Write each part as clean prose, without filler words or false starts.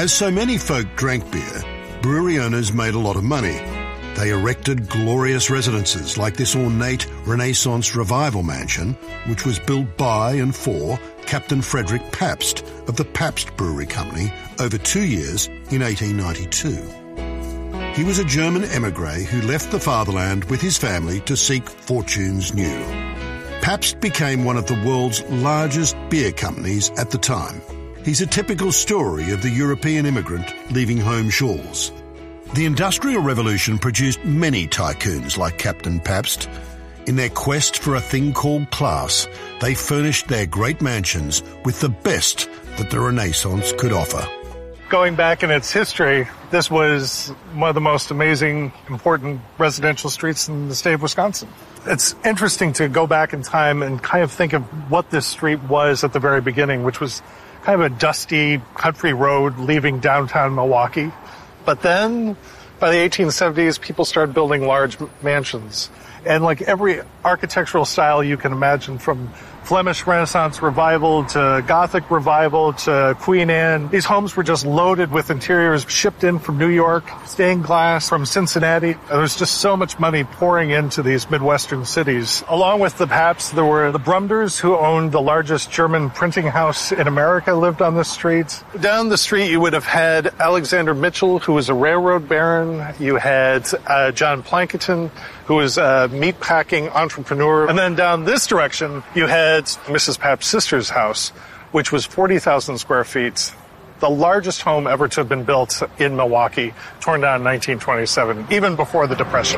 As so many folk drank beer, brewery owners made a lot of money. They erected glorious residences like this ornate Renaissance revival mansion, which was built by and for Captain Frederick Pabst of the Pabst Brewery Company over 2 years in 1892. He was a German émigré who left the fatherland with his family to seek fortunes new. Pabst became one of the world's largest beer companies at the time. He's a typical story of the European immigrant leaving home shores. The Industrial Revolution produced many tycoons like Captain Pabst. In their quest for a thing called class, they furnished their great mansions with the best that the Renaissance could offer. Going back in its history, this was one of the most amazing, important residential streets in the state of Wisconsin. It's interesting to go back in time and kind of think of what this street was at the very beginning, which was kind of a dusty country road leaving downtown Milwaukee. But then, by the 1870s, people started building large mansions. And like every architectural style you can imagine, from Flemish Renaissance revival to Gothic revival to Queen Anne, these homes were just loaded with interiors shipped in from New York, stained glass from Cincinnati. There was just so much money pouring into these Midwestern cities. Along with the Pabsts, there were the Brumders, who owned the largest German printing house in America, lived on this street. Down the street, you would have had Alexander Mitchell, who was a railroad baron. You had John Plankinton, who was a meatpacking entrepreneur. And then down this direction, you had Mrs. Pabst's sister's house, which was 40,000 square feet, the largest home ever to have been built in Milwaukee, torn down in 1927, even before the Depression.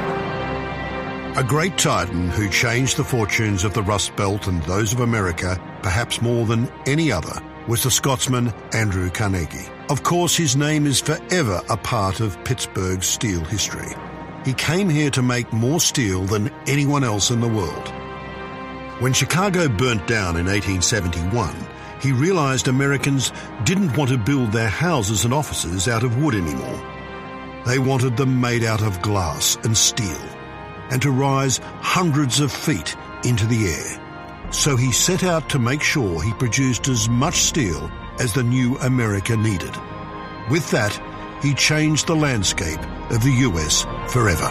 A great titan who changed the fortunes of the Rust Belt and those of America, perhaps more than any other, was the Scotsman Andrew Carnegie. Of course, his name is forever a part of Pittsburgh's steel history. He came here to make more steel than anyone else in the world. When Chicago burnt down in 1871, he realized Americans didn't want to build their houses and offices out of wood anymore. They wanted them made out of glass and steel, and to rise hundreds of feet into the air. So he set out to make sure he produced as much steel as the new America needed. With that, he changed the landscape of the US forever.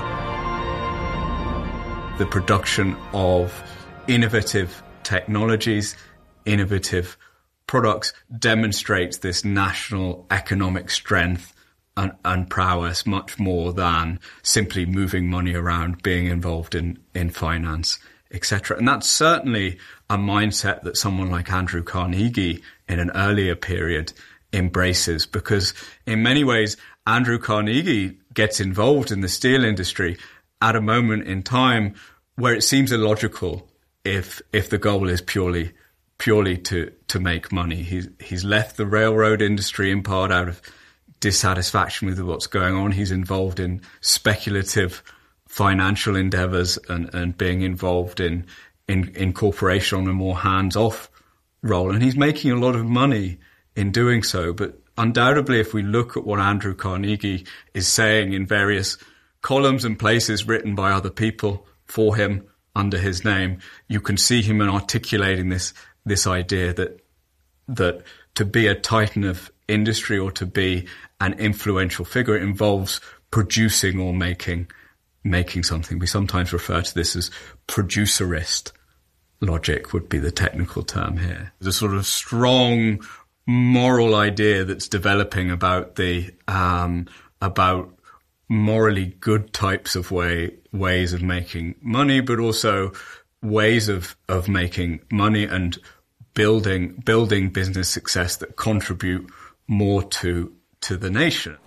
The production of innovative technologies, innovative products demonstrates this national economic strength and prowess much more than simply moving money around, being involved in finance, etc. And that's certainly a mindset that someone like Andrew Carnegie in an earlier period embraces, because in many ways, Andrew Carnegie gets involved in the steel industry at a moment in time where it seems illogical if the goal is purely to make money. He's left the railroad industry in part out of dissatisfaction with what's going on. He's involved in speculative financial endeavors and being involved in corporation on a more hands-off role. And he's making a lot of money in doing so. But undoubtedly, if we look at what Andrew Carnegie is saying in various columns and places written by other people for him under his name, you can see him articulating this idea that to be a titan of industry or to be an influential figure, it involves producing or making something. We sometimes refer to this as producerist logic, would be the technical term here. The sort of strong moral idea that's developing about about morally good types of ways of making money, but also ways of making money and building business success that contribute more to the nation.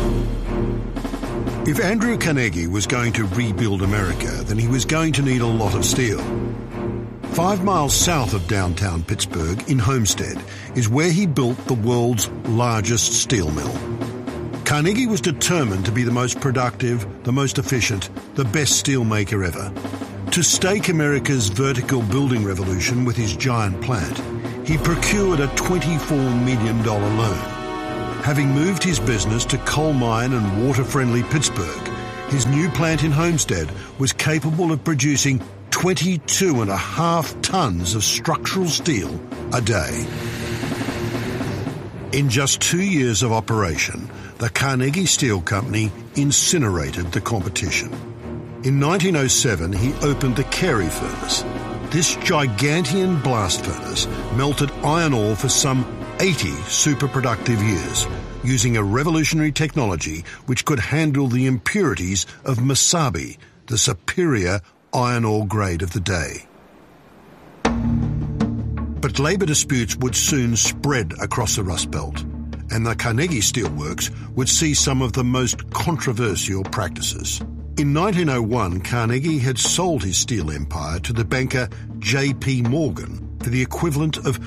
If Andrew Carnegie was going to rebuild America, then he was going to need a lot of steel. 5 miles south of downtown Pittsburgh, in Homestead, is where he built the world's largest steel mill. Carnegie was determined to be the most productive, the most efficient, the best steelmaker ever. To stake America's vertical building revolution with his giant plant, he procured a $24 million loan. Having moved his business to coal mine and water-friendly Pittsburgh, his new plant in Homestead was capable of producing 22.5 tons of structural steel a day. In just 2 years of operation, the Carnegie Steel Company incinerated the competition. In 1907, he opened the Carey furnace. This gigantean blast furnace melted iron ore for some 80 super-productive years, using a revolutionary technology which could handle the impurities of Mesabi, the superior iron ore grade of the day. But labour disputes would soon spread across the Rust Belt, and the Carnegie Steelworks would see some of the most controversial practices. In 1901, Carnegie had sold his steel empire to the banker J.P. Morgan for the equivalent of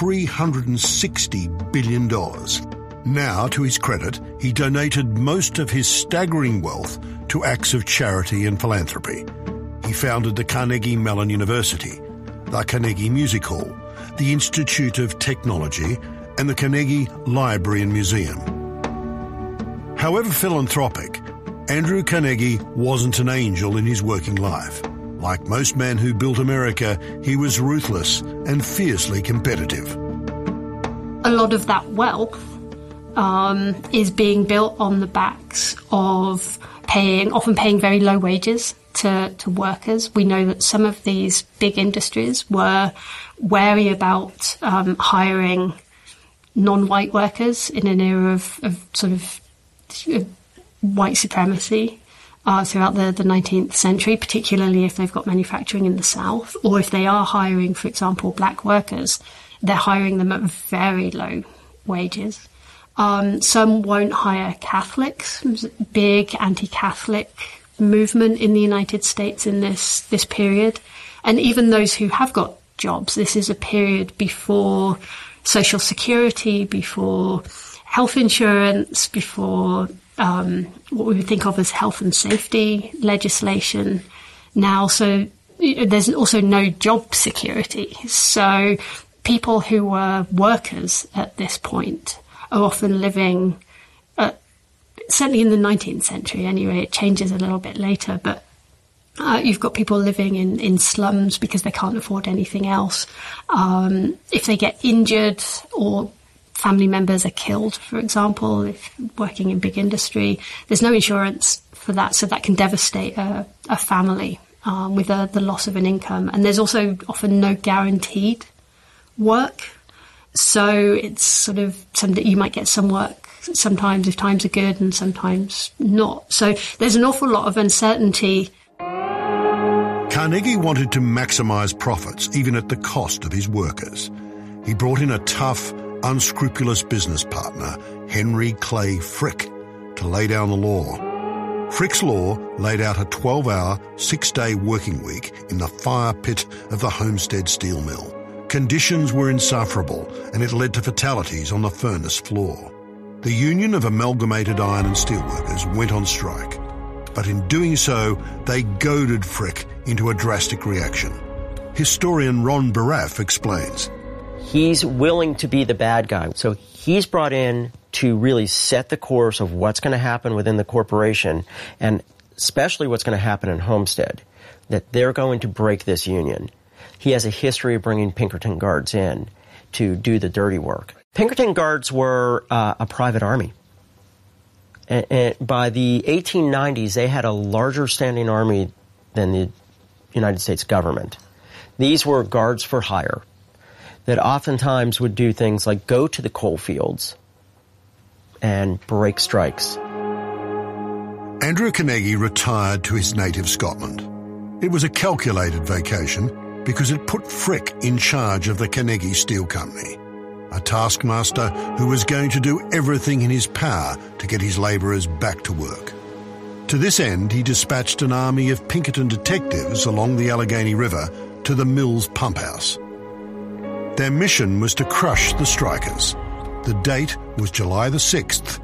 $360 billion. Now, to his credit, he donated most of his staggering wealth to acts of charity and philanthropy. He founded the Carnegie Mellon University, the Carnegie Music Hall, the Institute of Technology, and the Carnegie Library and Museum. However philanthropic, Andrew Carnegie wasn't an angel in his working life. Like most men who built America, he was ruthless and fiercely competitive. A lot of that wealth is being built on the backs of often paying very low wages to workers. We know that some of these big industries were wary about hiring non-white workers in an era of sort of white supremacy throughout the 19th century, particularly if they've got manufacturing in the South, or if they are hiring, for example, black workers, they're hiring them at very low wages. Some won't hire Catholics. There's a big anti-Catholic movement in the United States in this period. And even those who have got jobs, this is a period before Social Security, before health insurance, before what we would think of as health and safety legislation now. So there's also no job security. So people who were workers at this point are often living, certainly in the 19th century anyway, it changes a little bit later, but you've got people living in slums because they can't afford anything else. If they get injured or family members are killed, for example, if working in big industry, there's no insurance for that, so that can devastate a family with the loss of an income. And there's also often no guaranteed work, so it's sort of something that you might get some work sometimes if times are good and sometimes not. So there's an awful lot of uncertainty. Carnegie wanted to maximise profits even at the cost of his workers. He brought in a tough, unscrupulous business partner, Henry Clay Frick, to lay down the law. Frick's law laid out a 12-hour, 6-day working week in the fire pit of the Homestead Steel Mill. Conditions were insufferable, and it led to fatalities on the furnace floor. The Union of Amalgamated Iron and Steelworkers went on strike, but in doing so, they goaded Frick into a drastic reaction. Historian Ron Baraf explains. He's willing to be the bad guy. So he's brought in to really set the course of what's going to happen within the corporation, and especially what's going to happen in Homestead, that they're going to break this union. He has a history of bringing Pinkerton Guards in to do the dirty work. Pinkerton Guards were a private army. And by the 1890s, they had a larger standing army than the United States government. These were guards for hire that oftentimes would do things like go to the coal fields and break strikes. Andrew Carnegie retired to his native Scotland. It was a calculated vacation because it put Frick in charge of the Carnegie Steel Company, a taskmaster who was going to do everything in his power to get his labourers back to work. To this end, he dispatched an army of Pinkerton detectives along the Allegheny River to the mill's pump house. Their mission was to crush the strikers. The date was July the 6th,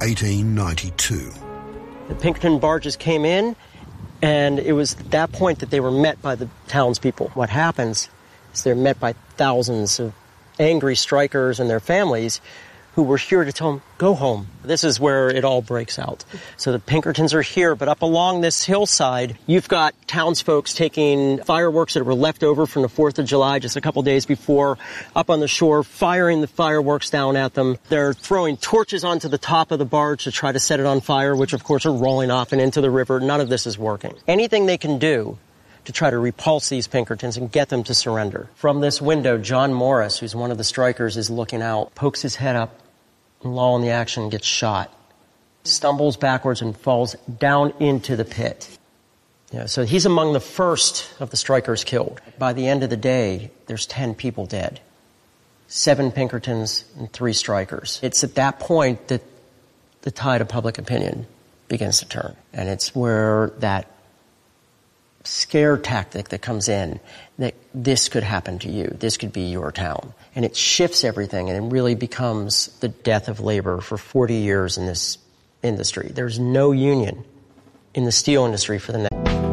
1892. The Pinkerton barges came in, and it was at that point that they were met by the townspeople. What happens is they're met by thousands of angry strikers and their families who were here to tell them, go home. This is where it all breaks out. So the Pinkertons are here, but up along this hillside, you've got townsfolk taking fireworks that were left over from the 4th of July just a couple days before, up on the shore, firing the fireworks down at them. They're throwing torches onto the top of the barge to try to set it on fire, which of course are rolling off and into the river. None of this is working. Anything they can do to try to repulse these Pinkertons and get them to surrender. From this window, John Morris, who's one of the strikers, is looking out, pokes his head up, and lull in the action, gets shot, stumbles backwards and falls down into the pit. So he's among the first of the strikers killed. By the end of the day, there's 10 people dead. 7 Pinkertons and 3 strikers. It's at that point that the tide of public opinion begins to turn. And it's where that scare tactic that comes in, that this could happen to you, this could be your town. And it shifts everything, and it really becomes the death of labor for 40 years in this industry. There's no union in the steel industry for the next.